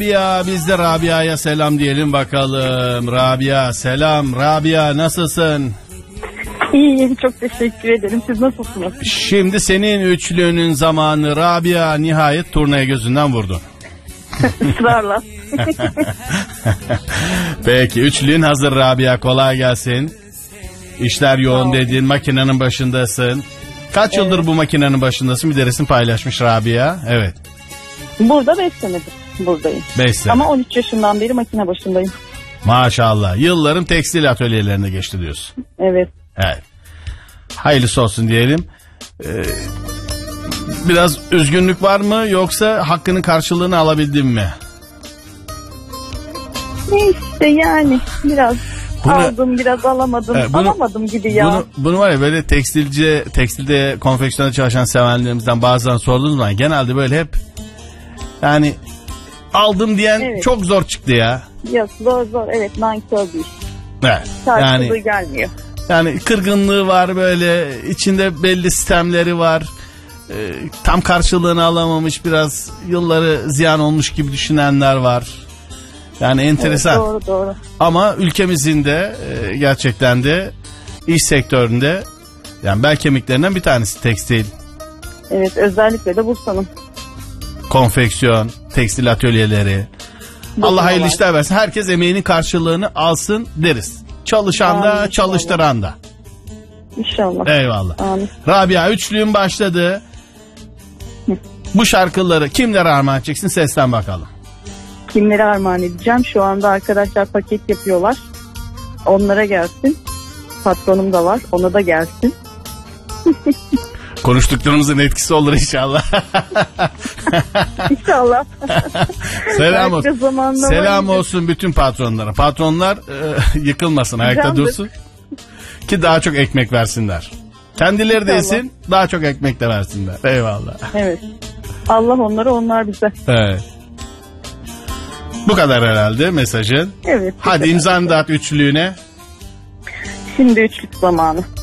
Rabia, biz de Rabia'ya selam diyelim bakalım. Rabia selam. Rabia nasılsın? İyiyim, çok teşekkür ederim. Siz nasılsınız? Şimdi senin üçlünün zamanı. Rabia nihayet turnaya gözünden vurdu. Israrla. Peki üçlün hazır Rabia, kolay gelsin. İşler yoğun dedin, makinenin başındasın. Kaç yıldır bu makinenin başındasın? Bir de resim paylaşmış Rabia. Evet. Burada 5 senedir buradayım. 5 sene. Ama 13 yaşından beri makine başındayım. Maşallah. Yıllarım tekstil atölyelerine geçti diyorsun. Evet. Evet. Hayırlısı olsun diyelim. Biraz üzgünlük var mı, yoksa hakkının karşılığını alabildin mi? İşte yani biraz aldım, biraz alamadım. Alamadım gibi ya. Bunu var ya, böyle tekstilde konfeksiyonda çalışan sevenlerimizden bazılarına sorduğunuz zaman genelde böyle hep yani aldım diyen çok zor çıktı ya. Yok, zor evet, nankör bir iş. Evet. Karşılığı gelmiyor. Yani kırgınlığı var, böyle içinde belli sistemleri var. Tam karşılığını alamamış, biraz yılları ziyan olmuş gibi düşünenler var. Yani enteresan. Evet, doğru. Ama ülkemizin de gerçekten de iş sektöründe yani bel kemiklerinden bir tanesi tekstil. Evet, özellikle de Bursa'nın. Konfeksiyon, tekstil atölyeleri. Allah hayırlı işler versin. Herkes emeğinin karşılığını alsın deriz. Çalışan da, çalıştıran da. İnşallah. Eyvallah. Amin. Rabia, üçlüğün başladı. Bu şarkıları kimlere armağan edeceksin? Seslen bakalım. Kimlere armağan edeceğim? Şu anda arkadaşlar paket yapıyorlar. Onlara gelsin. Patronum da var. Ona da gelsin. Konuştuklarımızın etkisi olur inşallah. İnşallah. Selam olsun bütün patronlara. Patronlar yıkılmasın, ayakta dursun. Ki daha çok ekmek versinler. Kendileri de yesin, daha çok ekmek de versinler. Eyvallah. Evet. Allah onlara, onlar bize. Evet. Bu kadar herhalde mesajın. Evet. Hadi imzanı dağıt üçlüğüne. Şimdi üçlük zamanı.